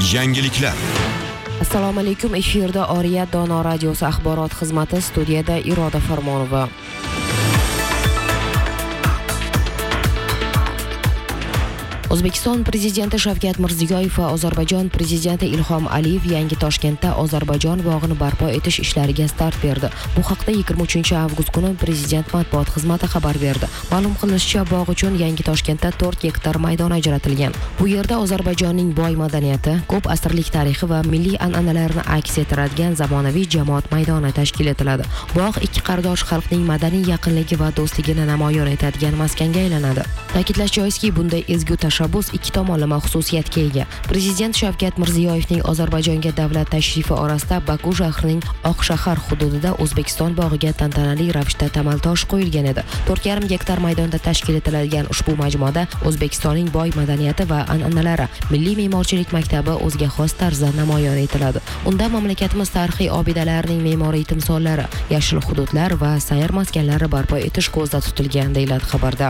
Yangiliklar. Assalomu alaykum. Efirda Oriyat Dono radiosi axborot xizmati, studiyada Iroda Farmonova. O'zbekiston prezidenti Shavkat Mirziyoyev va Ozarbayjon prezidenti Ilhom Aliyev yangi Toshkentda Ozarbayjon bog'ini barpo etish ishlariga start berdi. Bu haqda 23-avgust kuni prezident matbuot xizmati xabar berdi. Ma'lum qilinishicha, bog' uchun yangi Toshkentda 4 gektar maydon ajratilgan. Bu yerda Ozarbayjonning boy madaniyati, ko'p asrlik tarixi va milliy an'analarini aks ettiradigan zamonaviy jamoat maydoni tashkil etiladi. Bog' ikki qardosh xalqning madaniy yaqinligi va do'stligini namoyon etadigan maskanga aylanadi. Ta'kidlash joizki, bunday ezgu tashabbus ikki tomonlama xususiyatga ega. Prezident Shavkat Mirziyoyevning Ozarbayjonga davlat tashrifi orasida Baku shahrining Oqshahar hududida O'zbekiston bog'iga tantanali ravishda tamal tosh qo'yilgan edi. 4,5 gektar maydonda tashkil etiladigan ushbu majmuada O'zbekistonning boy madaniyati va an'analari, milliy me'morchilik maktabi o'ziga xos tarzda namoyon etiladi. Unda mamlakatimiz tarixiy obidalarining me'moriy timsollari, yashil hududlar va sayr maskanlari barpo etish ko'zda tutilgan, deyiladi xabarda.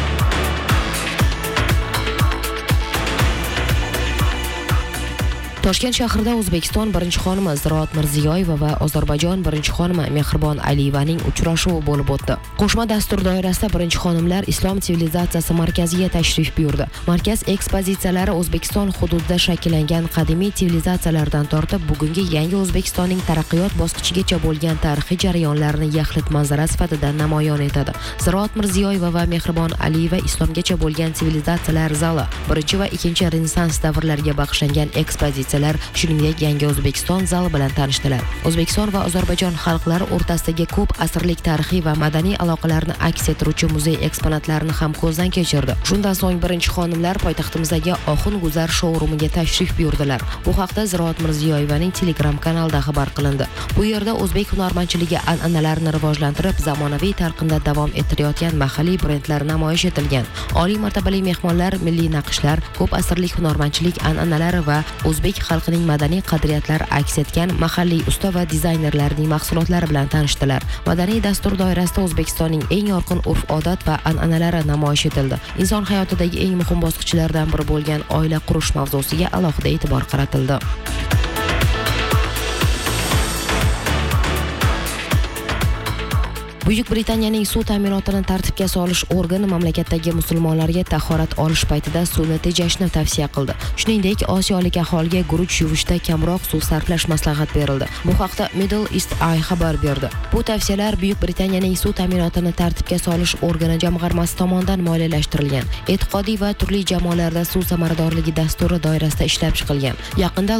Toshkent shahrida O'zbekiston birinchi xonimi Ziroat Mirziyoyeva va Ozarbayjon birinchi xonimi Mehribon Aliyevaning uchrashuvi bo'lib o'tdi. Qo'shma dastur doirasida birinchi xonimlar Islom sivilizatsiyasi markaziga tashrif buyurdi. Markaz ekspozitsiyalari O'zbekiston hududida shakllangan qadimiy sivilizatsiyalardan tortib bugungi yangi O'zbekistonning taraqqiyot bosqichigacha bo'lgan tarixiy jarayonlarni yaxlit manzara sifatida namoyon etadi. Ziroat Mirziyoyeva va Mehribon Aliyeva islomgacha bo'lgan sivilizatsiyalar zali, birinchi va ikkinchi Renessans davrlariga bag'ishlangan ekspozitsiya, shuningdek yangi O'zbekiston zali bilan tanishdilar. O'zbekiston va Ozarbayjon xalqlari o'rtasidagi ko'p asrlik tarixiy va madaniy aloqalarni aks ettiruvchi muzey eksponatlarini ham ko'zdan kechirdi. Shundan so'ng birinchi xonimlar poytaxtimizdagi Oxun Guzar shourumiga tashrif buyurdilar. Bu haqda Ziroat Mirziyoyevaning Telegram kanalida xabar qilindi. Bu yerda o'zbek hunarmandchiligi an'analarini rivojlantirib, zamonaviy talqinda davom ettirayotgan mahalliy brendlar namoyish etilgan. Oliy martabali mehmonlar milliy naqshlar, ko'p asrlik hunarmandchilik an'analari va o'zbek xalqining madaniy qadriyatlari aks etgan mahalliy usta va dizaynerlarning mahsulotlari bilan tanishdilar. Madaniy dastur doirasida O'zbekistonning eng yorqin urf-odat va an'analari namoyish etildi. Inson hayotidagi eng muhim bosqichlardan biri bo'lgan oila qurish mavzusiga alohida e'tibor qaratildi. Buyuk Britaniyaning suv ta'minotini tartibga solish organi mamlakatdagi musulmonlarga tahorat olish paytida suvni tejashni tavsiya qildi. Shuningdek, osiyolik aholiga guruch yuvishda kamroq suv sarflash maslahat berildi. Bu haqda Middle East Eye xabar berdi. Bu tavsiyalar Buyuk Britaniyaning suv ta'minotini tartibga solish organi jamg'armasi tomonidan moliyalashtirilgan. E'tiqodiy va turli jamoalarda suv samaradorligi dasturi doirasida ishlab chiqilgan. Yaqinda